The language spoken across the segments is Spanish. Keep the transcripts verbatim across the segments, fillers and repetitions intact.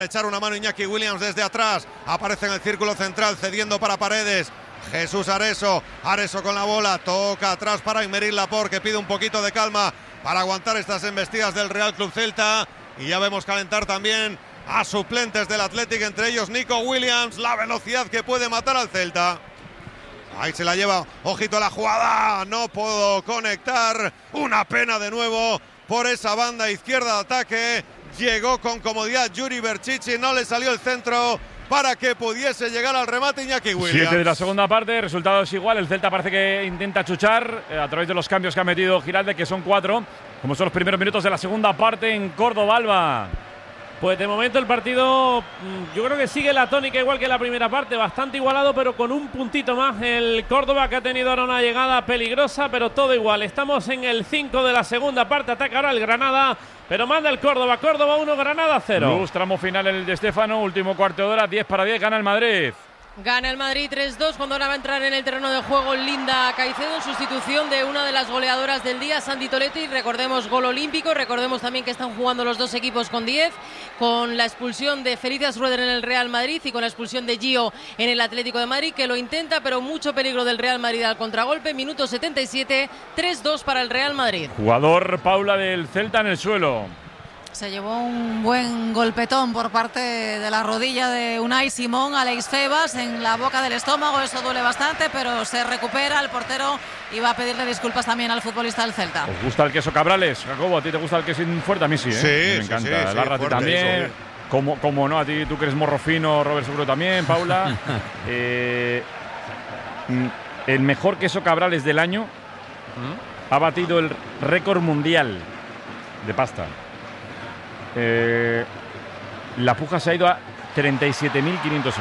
Echar una mano Iñaki Williams desde atrás, aparece en el círculo central cediendo para Paredes. Jesús Areso, Areso con la bola, toca atrás para Aymeric Laporte, que pide un poquito de calma para aguantar estas embestidas del Real Club Celta. Y ya vemos calentar también a suplentes del Athletic, entre ellos Nico Williams, la velocidad que puede matar al Celta. Ahí se la lleva, ojito a la jugada, no puedo conectar, una pena de nuevo por esa banda izquierda de ataque. Llegó con comodidad Yuri Berchichi, no le salió el centro para que pudiese llegar al remate Iñaki Williams. Siete de la segunda parte, resultado es igual. El Celta parece que intenta chuchar eh, a través de los cambios que ha metido Giralde, que son cuatro, como son los primeros minutos de la segunda parte en Córdoba. Alba. Pues de momento el partido, yo creo que sigue la tónica igual que la primera parte, bastante igualado, pero con un puntito más el Córdoba, que ha tenido ahora una llegada peligrosa, pero todo igual. Estamos en el cinco de la segunda parte, ataca ahora el Granada, pero manda el Córdoba. Córdoba uno, Granada cero. Luz, tramo final el de Estéfano, último cuarto de hora, diez para diez, gana el Madrid. Gana el Madrid tres dos cuando ahora va a entrar en el terreno de juego Linda Caicedo en sustitución de una de las goleadoras del día, Sandy Toletti. Recordemos, gol olímpico. Recordemos también que están jugando los dos equipos con diez, con la expulsión de Felicitas Rueder en el Real Madrid y con la expulsión de Gio en el Atlético de Madrid, que lo intenta, pero mucho peligro del Real Madrid al contragolpe. Minuto setenta y siete, tres dos para el Real Madrid. Jugador Paula del Celta en el suelo. Se llevó un buen golpetón por parte de la rodilla de Unai Simón, Alex Febas, en la boca del estómago. Eso duele bastante, pero se recupera. El portero iba a pedirle disculpas también al futbolista del Celta. ¿Os gusta el queso Cabrales, Jacobo? ¿A ti te gusta el queso fuerte? A mí sí, ¿eh? Sí, me encanta. Sí, sí, el Arra fuerte, también. sí. Como, como no, a ti tú que eres morro fino, Robert seguro también, Paula. eh, el mejor queso Cabrales del año ¿Mm? ha batido el récord mundial de pasta. Eh, la puja se ha ido a treinta y siete mil quinientos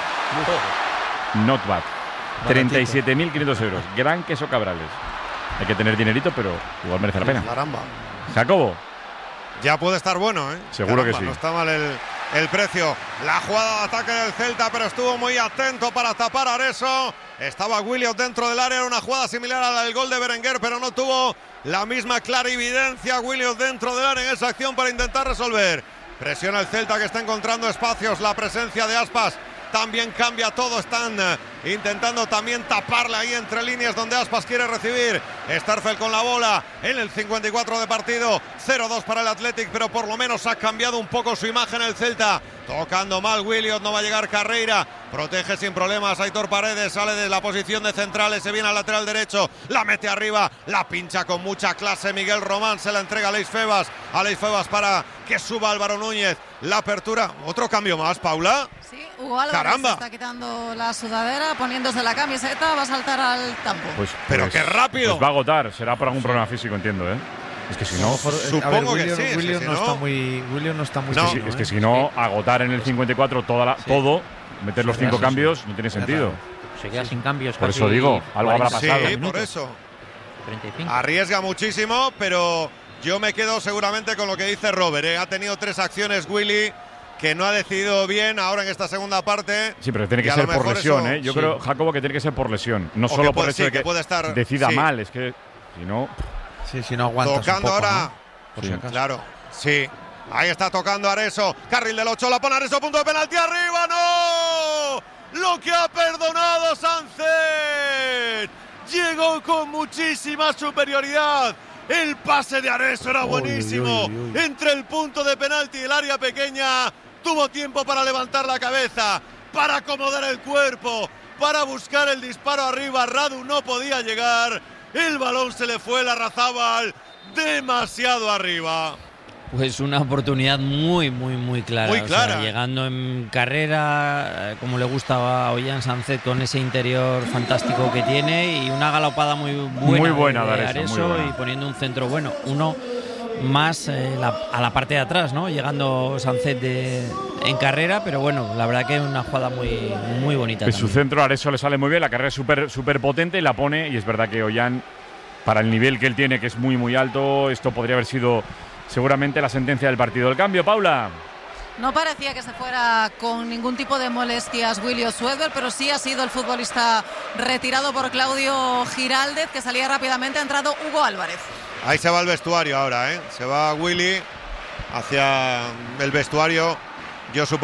euros. Not bad. treinta y siete mil quinientos euros. Gran queso Cabrales. Hay que tener dinerito, pero igual merece la pena. Caramba. Jacobo. Ya puede estar bueno, ¿eh? Seguro Caramba, que sí. No está mal el, el precio. La jugada de ataque del Celta, pero estuvo muy atento para tapar a Areso. Estaba Williams dentro del área. Era una jugada similar a la del gol de Berenguer, pero no tuvo la misma clarividencia Williams dentro del área en esa acción para intentar resolver. Presiona el Celta, que está encontrando espacios. La presencia de Aspas también cambia todo. Están eh, intentando también taparle ahí entre líneas donde Aspas quiere recibir. Starfel con la bola en el cincuenta y cuatro de partido. cero dos para el Athletic, pero por lo menos ha cambiado un poco su imagen el Celta. Tocando mal Williams, no va a llegar Carreira. Protege sin problemas Aitor Paredes, sale de la posición de centrales, se viene al lateral derecho, la mete arriba, la pincha con mucha clase Miguel Román, se la entrega a Alex Febas. Alex Febas para que suba Álvaro Núñez. La apertura, otro cambio más, Paula. Sí, Hugo Álvarez Caramba. está quitando la sudadera, poniéndose la camiseta, va a saltar al campo. Pues, Pero pues, qué rápido. Pues va a agotar, será por algún problema físico, entiendo, ¿eh? Es que si no, Mejor, supongo a ver, que William, sí, William sí, no, sí, está ¿no? muy, William no está muy. No. es, fino, que, es ¿eh? que si no, agotar en el cincuenta y cuatro toda la, Sí. todo, meter los Sí, cinco sí, cambios, sí. no tiene Es sentido. raro. Se queda sin cambios. Por casi eso digo, algo habrá cuarenta pasado. Sí, minutos. por eso. treinta y cinco. Arriesga muchísimo, pero yo me quedo seguramente con lo que dice Robert, ¿eh? Ha tenido tres acciones Willy que no ha decidido bien ahora en esta segunda parte. Sí, pero tiene que Y a ser lo por mejor lesión, eso- ¿eh? Yo sí. creo, Jacobo, que tiene que ser por lesión. No O solo que por puede- el hecho sí, de que que puede estar- decida sí. mal, es que si no. Sí, si no aguantas Tocando un poco, ahora. ¿no? Por Sí. si acaso. Claro, sí. Ahí está tocando Areso. Carril del ocho, la pone Areso, punto de penalti arriba. ¡No! Lo que ha perdonado Sánchez. Llegó con muchísima superioridad. El pase de Areso era Uy, buenísimo. uy, uy, uy. Entre el punto de penalti y el área pequeña. Tuvo tiempo para levantar la cabeza, para acomodar el cuerpo, para buscar el disparo arriba. Radu no podía llegar. El balón se le fue, la Larrazábal demasiado arriba. Pues una oportunidad muy, muy, muy clara. Muy O clara. sea, llegando en carrera, eh, como le gustaba a Ollán Sánchez, con ese interior fantástico que tiene, y una galopada muy buena, Muy buena de, de de Areso, muy buena. y poniendo un centro bueno. Uno más eh, la- a la parte de atrás, ¿no? Llegando Sánchez de, en carrera, pero bueno, la verdad que es una jugada muy, muy bonita. Que su también. centro a Areso le sale muy bien, la carrera es súper súper potente y la pone, y es verdad que Ollán, para el nivel que él tiene, que es muy muy alto, esto podría haber sido seguramente la sentencia del partido. El cambio, Paula. No parecía que se fuera con ningún tipo de molestias Willy Osuever, pero sí ha sido el futbolista retirado por Claudio Giraldez, que salía rápidamente. Ha entrado Hugo Álvarez. Ahí se va el vestuario ahora, ¿eh? Se va Willy hacia el vestuario Yo supongo